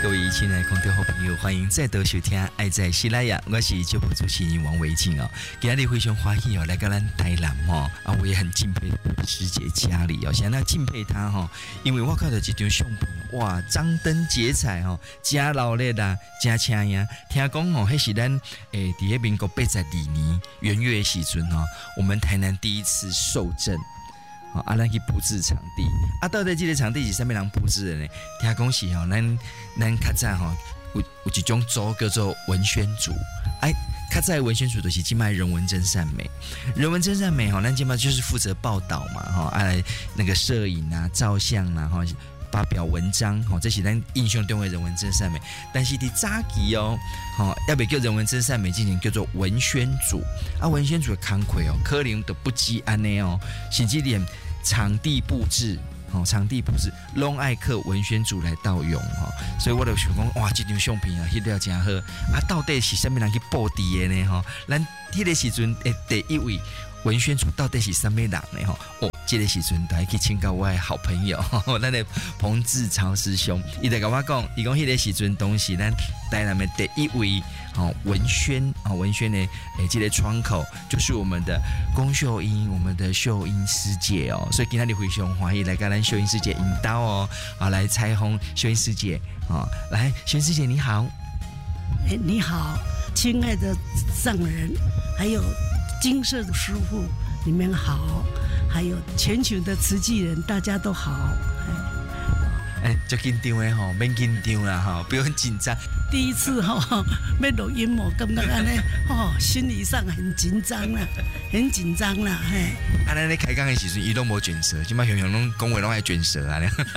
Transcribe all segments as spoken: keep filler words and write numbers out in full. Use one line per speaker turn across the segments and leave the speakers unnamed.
各位亲爱的空中好朋友，欢迎再度收听《爱在西拉雅》，我是节目主持人王维静哦。今日非常欢喜哦，来到咱台南哦，啊，我也很敬佩师姐家里哦，想要敬佩她哈、哦，因为我看到一张相片，哇，张灯结彩哦，真热烈啦，真抢眼。听讲哦，那是咱诶，伫迄民国八十二年元月时阵哦，我们台南第一次受证。好，啊，咱去布置场地，啊，到底这个场地是啥物人布置的呢？听讲是吼，咱咱较早吼有有一种组叫做文宣组，哎，较早的文宣组就是即卖人文真善美，人文真善美吼，咱即卖就是负责报道嘛，吼，啊，那个摄影啊、照相啊，吼。发表文章，吼，这是咱印象中的人文真善美。但是伫早期哦，吼，要不叫人文真善美进行叫做文宣组啊，文宣组的工课哦，可能都不止安尼哦，甚至连场地布置，吼，场地布置拢爱靠文宣组来盗用吼，所以我就想讲，哇，这张相片啊，翕了真好啊，到底是啥物人去布置的呢？吼，咱迄个时阵诶，第一位文宣组到底是啥物人呢？吼，哦。这个时阵，来去请教我的好朋友，咱的彭志超师兄，伊就跟我讲，伊讲迄个时阵，东西咱台南的第一位哦文宣哦文宣的诶，这个窗口就是我们的龚秀英，我们的秀英师姐哦，所以今天你非常欢迎来跟咱秀英师姐引导哦，啊来采访秀英师姐哦，来秀英师姐你好，
哎你好，亲爱的上人，还有金色的师傅，你们好。还有全球的慈济人，大家都好。
哎，就紧张的吼，免紧张啦哈，不用紧张。
第一次哈要录音哦，感觉安尼哦，心理上很紧张啦，很紧张啦，嘿。
啊，咱咧开讲的时阵，伊拢无卷舌，即摆雄雄拢讲话拢爱卷舌啊。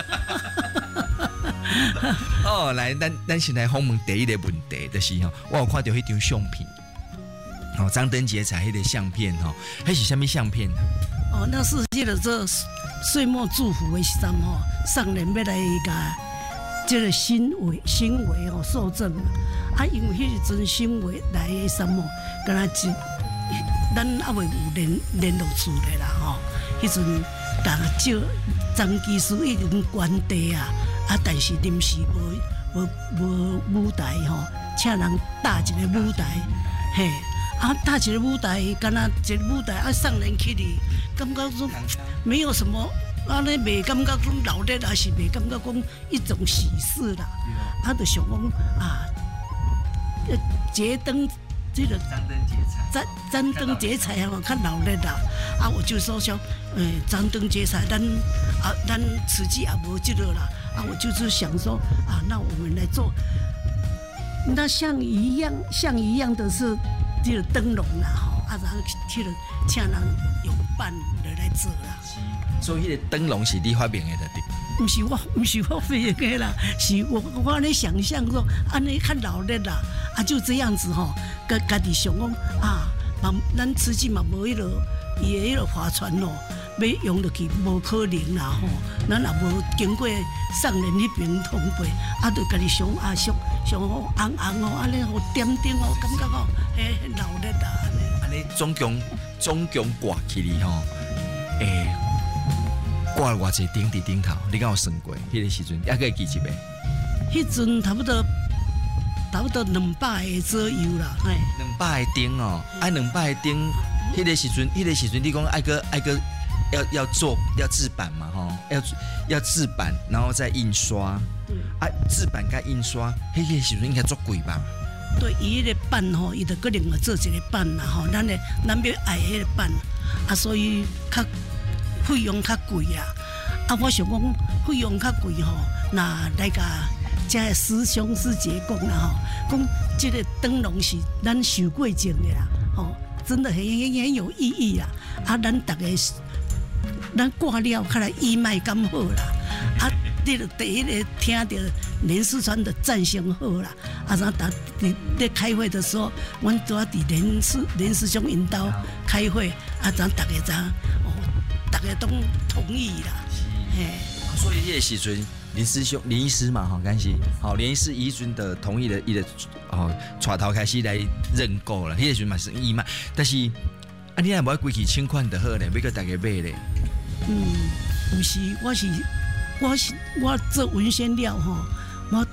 哦，来，咱咱先来访问第一个问题，就是吼，我有看到迄张相片，哦，张灯结彩迄个相片吼，迄是啥物相片啊？
哦，那是这个这岁末祝福的时阵吼，上人要来甲这个新为新为哦受证嘛。啊，因为迄时阵新为来的什么，敢若一咱还未有联联络处的啦吼。迄阵大少张技师已经关地啊，啊，但是临时无无无舞台吼，请人搭一个舞台，嘿。啊，搭一个舞台，敢若一个舞台啊，上人去哩，感觉说没有什么，安尼袂感觉讲热烈，还是袂感觉讲一种喜事啦。啊，就想讲啊，节灯这个
张灯结彩，
张张灯结彩啊，较热烈啦。啊，我就说想，诶，张灯结彩，咱啊，咱慈济也无这个啦。啊，我就是想说啊，那我们来做，那像一样像一样的是。这个灯笼啦，吼，啊，然后去了，请人用办来来做啦。
所以，迄个灯笼是你发明的，对？
不是我，不是我发明的啦，是我我安尼想象说，安尼较热烈啦，啊，就这样子吼，家家己想讲啊，嘛，咱慈济嘛无迄落，伊的迄落划船哦，要用落去无可能啦吼，咱也无经过上人迄边通背，啊，就家己想啊想想哦，红红哦，安尼好点点哦，感觉哦。诶，热烈啦！
安尼总共总共挂起哩吼，诶，挂了偌济顶伫顶头，你敢有算过？迄个时阵还可以记一遍。
迄阵差不多差不多两百个左右啦，嘿。
两百个顶哦，啊，两百个顶，迄个时阵，迄个时阵，你讲爱个爱个要要做要制版嘛吼，要要制版，然后再印刷。啊，制版甲印刷，迄个时阵应该足贵吧？
对，伊迄个版吼，伊就个另外做一个版啦吼，咱的咱要爱迄个版，啊，所以较费用较贵啊。啊，我想讲费用较贵吼，那来甲遮个师兄师姐讲啦吼，讲这个灯笼是咱受过证的啦，吼，真的很很很有意义啦。啊，咱大家咱挂了，看来义卖咁好啦，啊。你就第一个听到连四川的赞声好啦，啊，然后打在开会的时候，我们都要伫连师连师兄引导开会，啊，然后大家怎哦，大家都同意啦，嘿。
所以迄个时阵，林师兄、林医师嘛，吼，干是，好，林医师伊阵的同意的，伊的哦，带头开始来认购了，迄个时阵嘛是义卖，但是啊，你也无爱规起千款就好咧，要叫大家买咧。
嗯，不是，我是。我是我做文宣了吼，我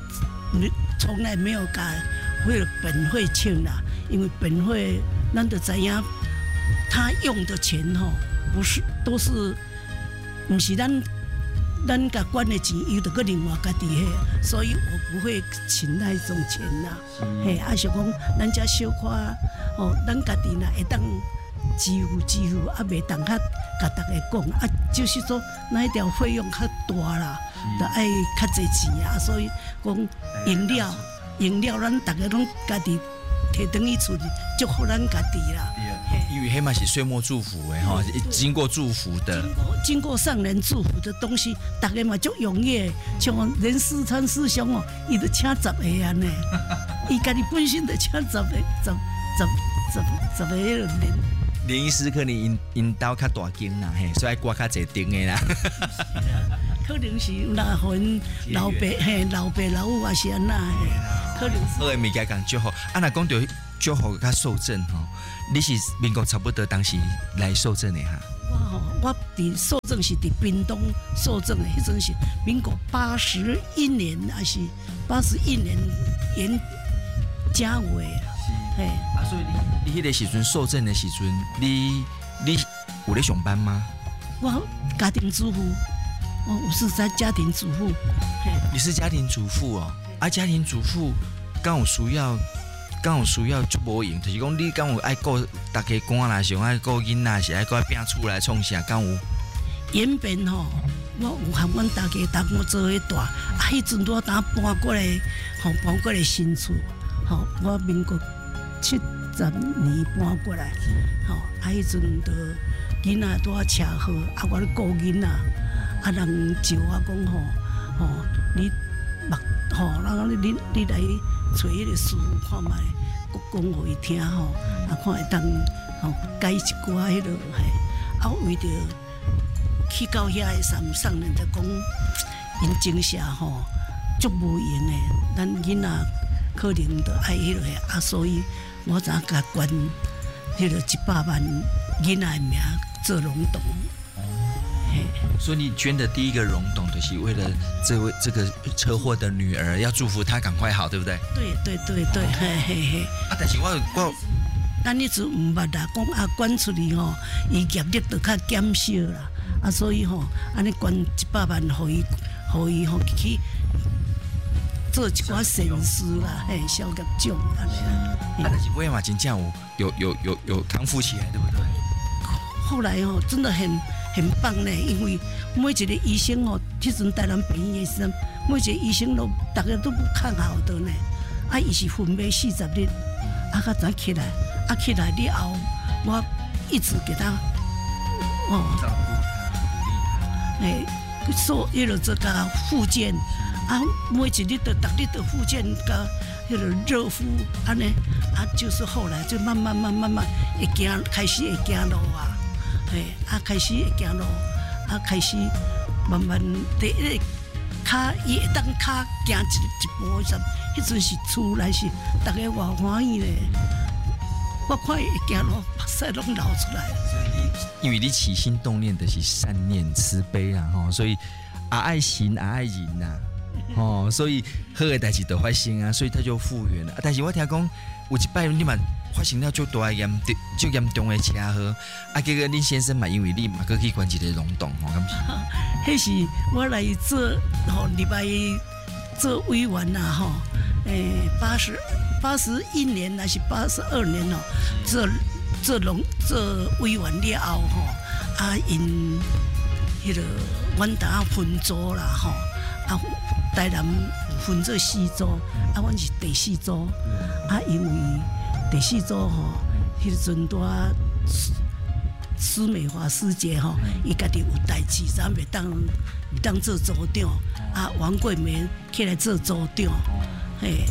从来没有甲为了本会请啦，因为本会咱就知影，他用的钱吼，不是都是，不是咱咱甲管的钱，伊就搁另外家己迄，所以我不会请那种钱啦。嘿，啊想讲咱遮小可哦，咱家己若会当支付支付，啊袂当较甲大家讲，啊就是说那一条费用较大啦，就爱较侪钱啊，所以讲饮料饮料咱大家拢家己摕等于厝里，祝福咱家己啦。
因为迄嘛是岁末祝福的吼，经过祝福的，
经过经过上人祝福的东西，大家嘛足踊跃，像连四川师兄哦，伊就请十个安尼，伊家己本身就请十个，十十十十个迄个连。
连医师可能因因兜较大间啦，嘿，所以挂较侪丁的啦。
可能是那份老爸嘿，老爸老母也是安那嘿，可能是。
好的物件讲祝福，啊，若讲到祝福甲受赠吼，你是民国差不多当时来受赠的哈？
我吼，我伫受赠是伫屏东受赠的，迄阵是民国八十一年还是八十一年元甲尾啊？嘿，
啊，所以你你迄个时阵受赠的时阵，你你有咧上班吗？
我家庭主妇。哦，我是在家庭主妇。
你是家庭主妇哦，啊，家庭主妇刚有需要，刚有需要就无用，就是讲你刚有爱顾大家官啦，想爱顾囡仔，是爱顾拼厝来创啥，刚有。
原本吼、哦，我有和阮大家同我做伙大，啊，迄阵我当搬过来，吼、哦、搬过来新厝，吼、哦，我民国七十年搬过来，吼、哦，啊，迄阵就囡仔拄啊车好，啊，我咧顾囡仔。啊，人招我讲吼，吼你目吼，然后你你你来找迄个师傅看卖，讲互伊听吼，啊看会当吼改一寡迄落嘿，啊为着去到遐个上上人就讲，因精神吼足无用诶，咱囡仔可能着爱迄落个，啊所以我才甲捐迄落一百万囡仔诶名做龙洞。
所以你捐的第一个溶洞，就是为了这位这个车祸的女儿，要祝福她赶快好，对不对？
对对对对，嘿嘿嘿。
啊，但是我我，
咱一直唔捌啦，讲啊捐出去吼，伊业力就较减少啦，啊所以吼，安尼捐一百万，互伊，互伊吼去做一寡善事啦，嘿，消业障安尼啦。
啊，但是尾嘛真正有有有有有康复起来，对不对？
后来吼，真的很很棒呢，因为每一个医生吼，迄阵台南病院的时阵，每一个医生都大家都不看好的呢。啊，伊是昏迷四十日，啊，较早起来，啊起来了后，我一直给他哦，照顾他，鼓励他，诶，做迄个这个复健，啊，每一日都逐日都复健，甲迄个热敷，安尼，啊，就是后来就慢慢慢慢慢会行，开始会行路啊。嘿，啊，开始会行路，啊，开始慢慢第一个脚，伊会当脚行一一步上，迄阵是厝内是大家偌欢喜咧。我看伊会行路，目屎拢流出来。
因为你起心动念的是善念慈悲啊，吼，所以也爱行也爱忍呐，哦，所以好的代志就发生啊，所以他就复原了。啊、但是我听讲有一摆你嘛。发生了最大严重、最严重的车祸，啊！结果恁先生嘛，因为你嘛，搁去关一个溶洞，吼，咁
是。迄是我来做吼，礼拜做委员呐，吼，诶，八十八十一年还是八十二年哦，做做农做委员了后吼，啊，因迄个阮当分组啦，吼，啊，台南分做四组，啊，阮是第四组，啊，因为。第四组吼，迄阵多施美华师姐吼，伊家己有代志，咱袂当袂当做组长，啊，王桂梅起来做组长，嘿，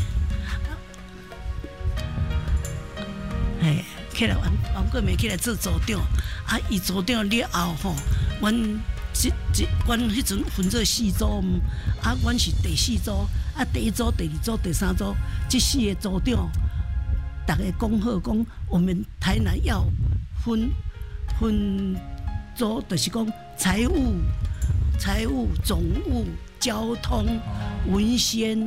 嘿，起来王王桂梅起来做组长，啊，伊组长了后吼，阮即即阮迄阵分做四组，啊，阮是第四组，啊，第一组、第二组、第三组，即四个组长。大家讲好讲，我们台南要分分组，就是讲财务、财务、总务、交通、文宣，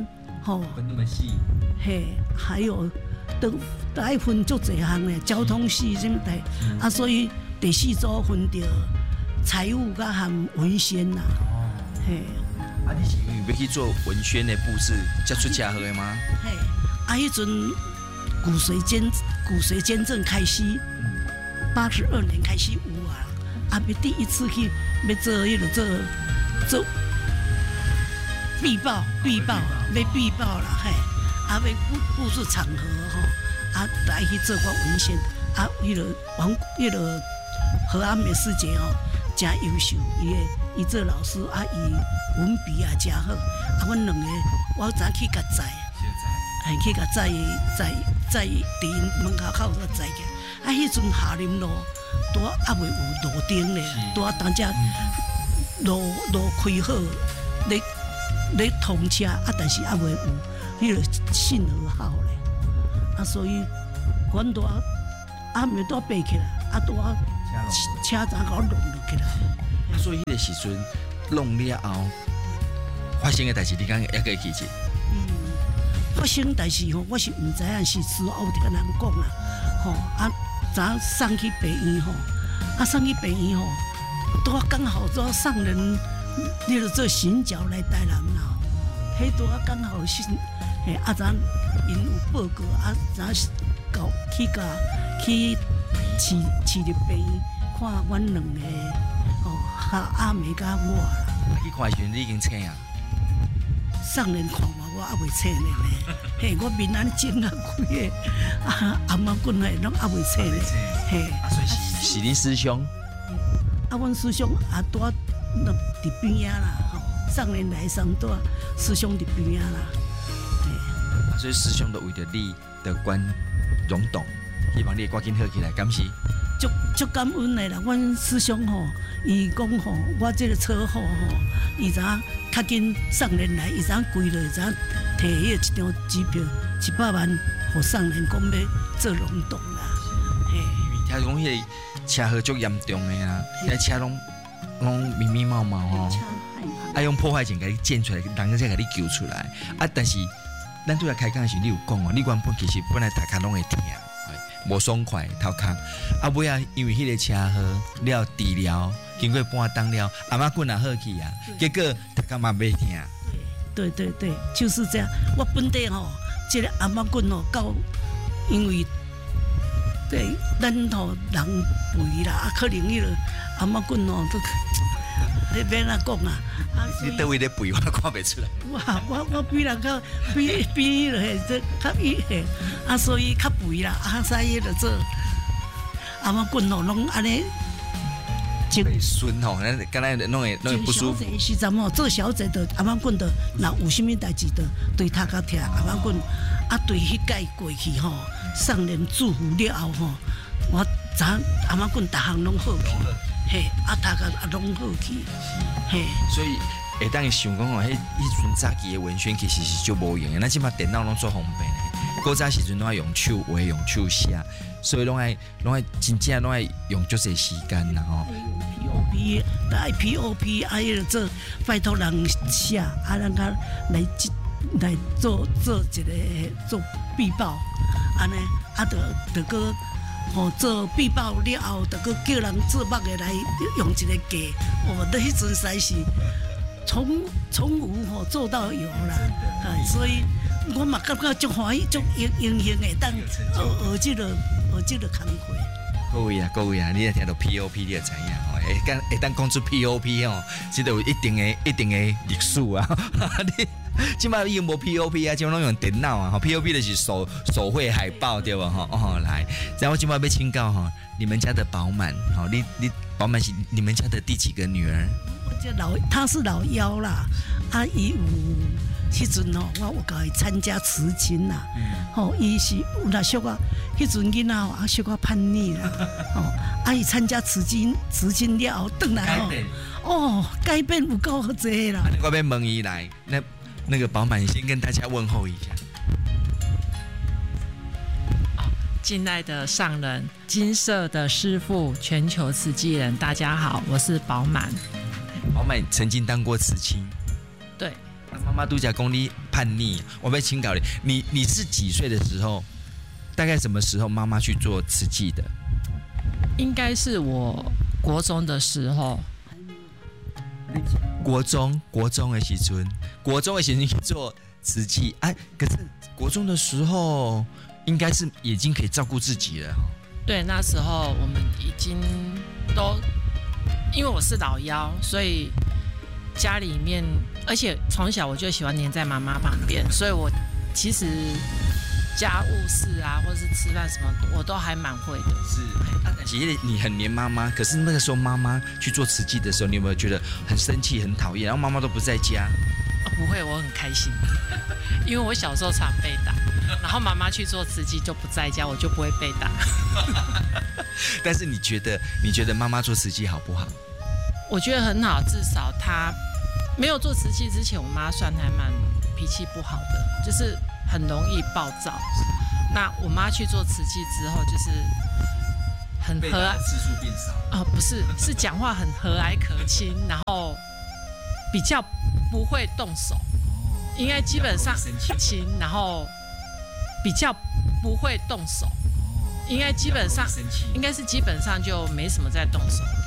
吼，
分那么细，
嘿，还有都来分足侪项嘞，交通系什么的、嗯、啊，所以第四组分着财务甲含文宣呐、啊，哦，嘿，
啊，你是要去做文宣的布置，才出车祸的吗？
嘿，啊，迄阵骨髓捐骨髓捐赠开始，八十二年开始有啊，啊，要第一次去要做迄个做做必报必报要必报啦，嘿，啊，要布布置场合吼，啊，来去做过文宣，啊，迄个王迄个何安美师姐吼，真优秀，伊个伊做老师啊，伊文笔也真好，啊，阮两个我早去甲载。还去甲载载载伫因门口口个载起，啊！迄阵下林路拄还未有路灯咧，拄啊当只路路开好，咧咧通车啊，但是还未有迄个信号好咧，啊，所以阮拄啊还没拄爬起来，啊拄啊车站甲我弄落起来。
所以迄个时阵弄了后发生的代志，你敢还会记起？
发生代志吼，我是唔知影是事后听人讲啦，吼啊，早送去病院吼，啊送去病院吼，拄啊刚好拄啊送人，你著做行脚来台南啦，迄拄啊刚好是，嘿啊咱因有报告啊，咱搞去甲去市市立病院看阮两个，吼哈阿妹甲我啦。
去看时阵你已经醒啊？
送人看我。我还未醒呢，嘿，我面安整啊规个，啊阿妈棍嘿，拢还未醒呢，嘿。
啊，所以是是恁师兄。
啊，阮师兄也住伫边仔啦，吼，送人来送住，师兄伫边仔啦，嘿。
啊，所以师兄都为着你的关荣董，希望你赶紧好起来，敢是？
足足感恩的啦，阮师兄吼，伊讲吼，我这个车祸吼，伊知影较紧送人来，伊知影规了，知影摕迄一张机票一百万，互送人讲要做龙洞啦，嘿。
听讲迄个车祸足严重的啊，迄车拢拢密密麻麻吼，啊用破坏性甲你剪出来，人才甲你救出来。啊，但是咱拄来开讲时，你有讲哦，你原本其实本来大家拢会疼。无爽快，头壳啊尾啊，因为迄个车祸了治疗，经过半冬了，阿妈棍也好去啊，结果大家嘛袂听。
对对对，就是这样。我本地吼，这个阿妈棍吼，到因为对咱吼人肥啦，啊可能迄个阿妈棍吼都，你免哪讲啊？
你倒位咧肥，我看袂出来。
哇，我我比人较比比迄个这较伊嘿，啊所以较肥啦，啊所以就做阿妈棍吼拢安尼。
袂顺吼，咱敢若弄会弄会不舒服。
是怎么做小姐的阿妈棍的，若有啥物代志的，对他较疼阿妈棍，啊对迄届过去吼，送人祝福了后吼，我昨阿妈棍逐项拢好去，嘿，啊他个啊拢好去，嘿。
所以会当想讲吼，迄迄阵早期的文宣其实是足无用的，咱即马电脑拢做方便的，古早时阵拢爱用手画、用手写，所以拢爱拢爱真正拢爱用足侪时间啦吼。
P O P， 爱 P O P， 啊，迄个做拜托人写，啊，人家来来做做一个做必报，安尼，啊，着着个吼做必报了后，着个叫人做目的来用一个价，哦，那迄阵实是从从无吼做到有啦，啊，所以我嘛感觉足欢喜，足荣荣幸的，当学学这个学这个工课。
各位啊，各位啊，你若听到 P O P， 你就知影吼，会当会当讲出 P O P 吼，这都有一定的一定的历史啊。你即摆已经无 P O P 啊，即摆拢用电脑啊。吼 ，P O P 就是手手绘海报对吧？吼，哦来，然后今摆要请教哈，你们家的饱满，好，你你饱满是你们家的第几个女儿？
我这老他是老幺啦，啊伊有。迄阵吼，我有甲伊参加慈亲啦，吼，伊是有若小可，迄阵囡仔吼，啊小可叛逆啦，吼，啊伊参加慈亲，慈亲了后，转来吼，哦，改变有够济啦。
我要问伊来，那那个饱满先跟大家问候一下。
哦，敬爱的上人，金色的师父，全球慈济人，大家好，我是饱满。
饱满曾经当过慈亲，
对。
妈妈度假公你叛逆，我被请教你，你你是几岁的时候？大概什么时候妈妈去做慈济的？
应该是我国中的时候。
国中国中的时阵，国中的时阵去做慈济，哎，可是国中的时候应该是已经可以照顾自己了。
对，那时候我们已经都，因为我是老幺，所以家里面，而且从小我就喜欢黏在妈妈旁边，所以我其实家务事啊，或者是吃饭什么，我都还蛮会的。
是，啊，其实你很黏妈妈，可是那个时候妈妈去做慈济的时候，你有没有觉得很生气、很讨厌？然后妈妈都不在家。
哦，不会，我很开心，因为我小时候常被打，然后妈妈去做慈济就不在家，我就不会被打。
但是你觉得，你觉得妈妈做慈济好不好？
我觉得很好，至少她没有做慈济之前，我妈算还蛮脾气不好的，就是很容易暴躁。那我妈去做慈济之后，就是很和蔼，
次数变少。
哦，不是，是讲话很和蔼可亲，然后比较不会动手，应该基本上亲，然后比较不会动手，应该基本上应该是基本上就没什么在动手。